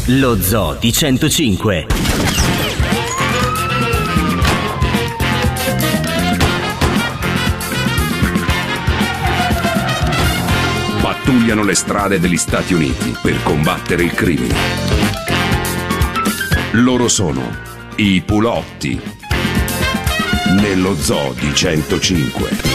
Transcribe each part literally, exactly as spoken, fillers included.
Lo Zoo di centocinque. Pattugliano le strade degli Stati Uniti per combattere il crimine. Loro sono i Pulotti nello Zoo di centocinque.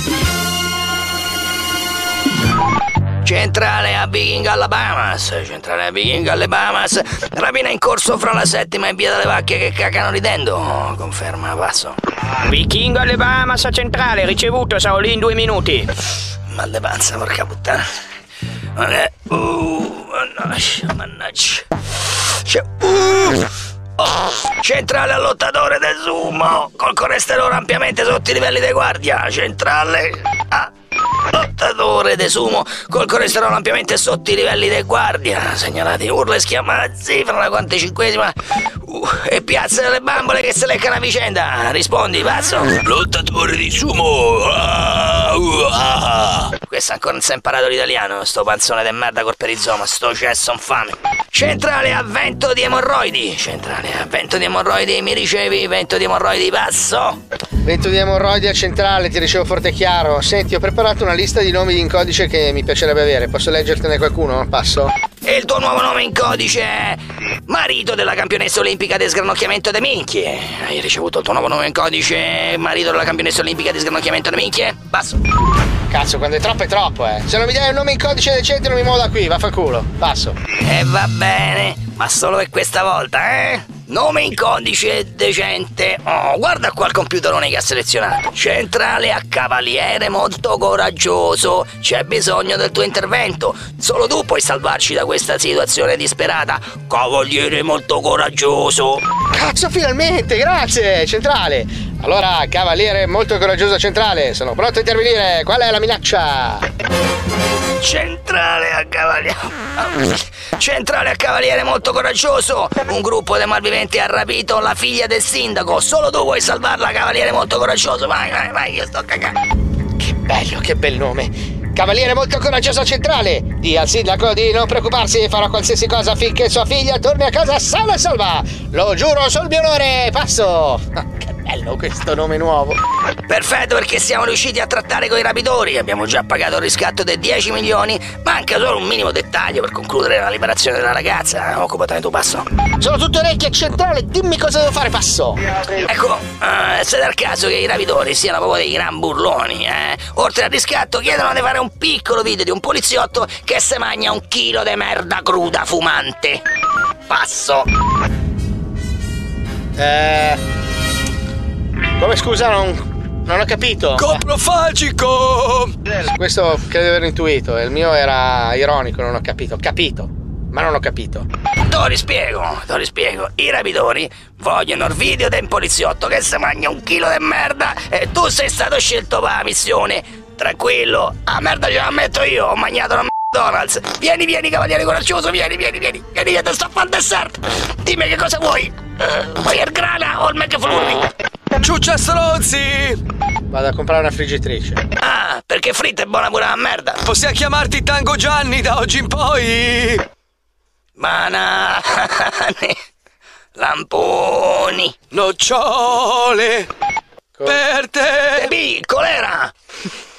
Centrale a Big Alabamas, centrale a Big Alabamas, rapina in corso fra la settima e via delle vacche che cacano ridendo, conferma, passo. Vichingo Alabamas a centrale, ricevuto, sarò lì in due minuti. Mal de panza, porca puttana. Ok, uh, mannaggia, mannaggia. C'è, uh, oh, centrale al lottatore del sumo, col colesterolo ampiamente sotto i livelli di guardia, centrale a... lottatore de sumo col colesterolo ampiamente sotto i livelli di guardia, segnalati urla e schiamazzi fra la quarantacinquesima uh, e piazza delle bambole che se leccano a vicenda. Rispondi, pazzo. Lottatore di sumo. Ah, uh, ah. Questo ancora non si è imparato l'italiano, sto panzone de merda col perizoma, sto cesso infame. Centrale a vento di emorroidi, centrale a vento di emorroidi, mi ricevi? Vento di emorroidi, passo. Vento di emorroidi a centrale, ti ricevo forte e chiaro. Senti, ho preparato una lista di nomi in codice che mi piacerebbe avere. Posso leggertene qualcuno? Passo. E il tuo nuovo nome in codice è marito della campionessa olimpica di sgranocchiamento de minchie. Hai ricevuto il tuo nuovo nome in codice marito della campionessa olimpica di sgranocchiamento de minchie? Passo. Cazzo, quando è troppo è troppo, eh. Se non mi dai un nome in codice decente non mi muovo da qui, vaffanculo. Passo. E va bene, ma solo per questa volta, eh? Nome in codice decente. Oh, guarda qua il computerone che ha selezionato. Centrale a cavaliere molto coraggioso. C'è bisogno del tuo intervento. Solo tu puoi salvarci da questa situazione disperata. Cavaliere molto coraggioso. Cazzo, finalmente, grazie, centrale. Allora, cavaliere molto coraggioso centrale, sono pronto a intervenire. Qual è la minaccia? Centrale a cavaliere. Centrale a cavaliere molto coraggioso. Un gruppo di malviventi ha rapito la figlia del sindaco. Solo tu puoi salvarla, cavaliere molto coraggioso. Vai, vai, vai, io sto cagando. Che bello, che bel nome. Cavaliere molto coraggioso centrale. Dì al sindaco di non preoccuparsi, farò qualsiasi cosa affinché sua figlia torni a casa sana e salva. Lo giuro sul mio onore. Passo. Che bello questo nome nuovo. Perfetto, perché siamo riusciti a trattare coi rapitori. Abbiamo già pagato il riscatto dei dieci milioni. Manca solo un minimo dettaglio per concludere la liberazione della ragazza. Occupatene tu, passo. Sono tutto orecchie centrale, dimmi cosa devo fare, passo. Ecco, uh, se dal caso che i rapitori siano proprio dei gran burloni, eh? Oltre al riscatto chiedono di fare un piccolo video di un poliziotto che se mangia un chilo di merda cruda fumante. Passo. Eh... Come scusa, non, non ho capito. Coprofagico! Questo credo di aver intuito. Il mio era ironico, non ho capito. Capito, ma non ho capito. Te lo rispiego, te lo rispiego. I rapitori vogliono il video del poliziotto che se mangia un chilo di merda e tu sei stato scelto per la missione. Tranquillo, a merda ce la metto io, ho mangiato una McDonald's. Vieni, vieni, cavaliere coraggioso, vieni, vieni, vieni. Vieni che ti sto a fare il dessert. Dimmi che cosa vuoi. Uh, vuoi il grana o il McFlurry? Ciuccia stronzi! Vado a comprare una friggitrice. Ah, perché fritta è buona pure la merda. Possiamo chiamarti Tango Gianni da oggi in poi. Banane, lamponi, nocciole, Co- per te. piccolera.